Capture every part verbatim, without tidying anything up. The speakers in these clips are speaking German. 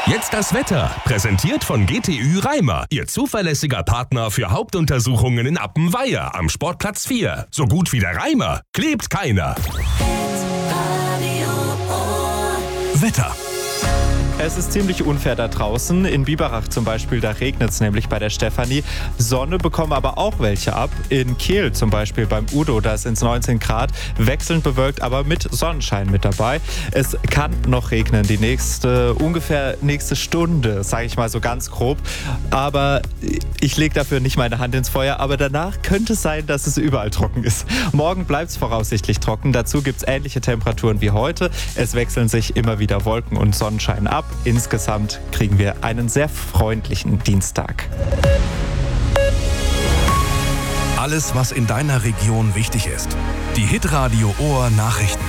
Jetzt das Wetter, präsentiert von G T Ü Reimer, Ihr zuverlässiger Partner für Hauptuntersuchungen in Appenweier am Sportplatz vier. So gut wie der Reimer klebt keiner. Wetter. Es ist ziemlich unfair da draußen. In Biberach zum Beispiel, da regnet es nämlich bei der Stefanie. Sonne bekommen aber auch welche ab. In Kehl zum Beispiel beim Udo, da sind es neunzehn Grad. Wechselnd bewölkt, aber mit Sonnenschein mit dabei. Es kann noch regnen, die nächste, ungefähr nächste Stunde, sage ich mal so ganz grob. Aber ich lege dafür nicht meine Hand ins Feuer. Aber danach könnte es sein, dass es überall trocken ist. Morgen bleibt es voraussichtlich trocken. Dazu gibt es ähnliche Temperaturen wie heute. Es wechseln sich immer wieder Wolken und Sonnenschein ab. Insgesamt kriegen wir einen sehr freundlichen Dienstag. Alles, was in deiner Region wichtig ist. Die Hitradio Ohr Nachrichten.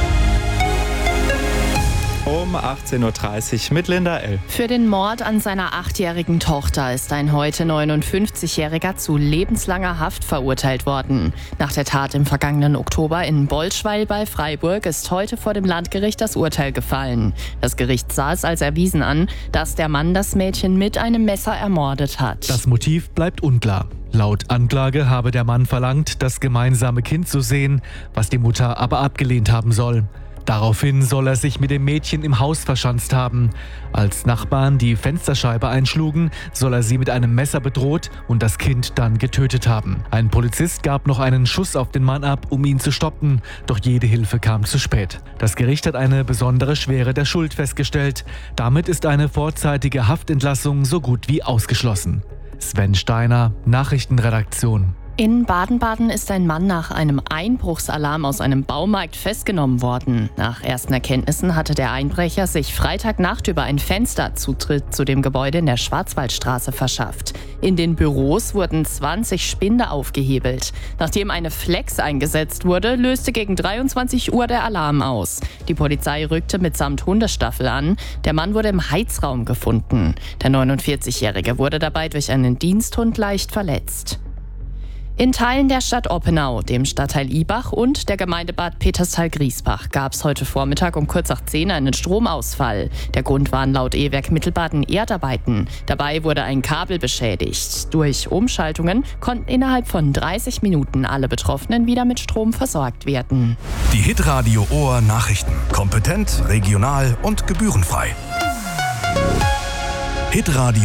Um achtzehn Uhr dreißig mit Linda L. Für den Mord an seiner achtjährigen Tochter ist ein heute neunundfünfzigjähriger zu lebenslanger Haft verurteilt worden. Nach der Tat im vergangenen Oktober in Bolschweil bei Freiburg ist heute vor dem Landgericht das Urteil gefallen. Das Gericht sah es als erwiesen an, dass der Mann das Mädchen mit einem Messer ermordet hat. Das Motiv bleibt unklar. Laut Anklage habe der Mann verlangt, das gemeinsame Kind zu sehen, was die Mutter aber abgelehnt haben soll. Daraufhin soll er sich mit dem Mädchen im Haus verschanzt haben. Als Nachbarn die Fensterscheibe einschlugen, soll er sie mit einem Messer bedroht und das Kind dann getötet haben. Ein Polizist gab noch einen Schuss auf den Mann ab, um ihn zu stoppen, doch jede Hilfe kam zu spät. Das Gericht hat eine besondere Schwere der Schuld festgestellt. Damit ist eine vorzeitige Haftentlassung so gut wie ausgeschlossen. Sven Steiner, Nachrichtenredaktion. In Baden-Baden ist ein Mann nach einem Einbruchsalarm aus einem Baumarkt festgenommen worden. Nach ersten Erkenntnissen hatte der Einbrecher sich Freitagnacht über ein Fenster Zutritt zu dem Gebäude in der Schwarzwaldstraße verschafft. In den Büros wurden zwanzig Spinde aufgehebelt. Nachdem eine Flex eingesetzt wurde, löste gegen dreiundzwanzig Uhr der Alarm aus. Die Polizei rückte mitsamt Hundestaffel an. Der Mann wurde im Heizraum gefunden. Der neunundvierzigjährige wurde dabei durch einen Diensthund leicht verletzt. In Teilen der Stadt Oppenau, dem Stadtteil Ibach und der Gemeinde Bad Peterstal-Griesbach gab es heute Vormittag um kurz nach zehn einen Stromausfall. Der Grund waren laut E-Werk Mittelbaden Erdarbeiten. Dabei wurde ein Kabel beschädigt. Durch Umschaltungen konnten innerhalb von dreißig Minuten alle Betroffenen wieder mit Strom versorgt werden. Die Hitradio Ohr Nachrichten. Kompetent, regional und gebührenfrei. Hitradio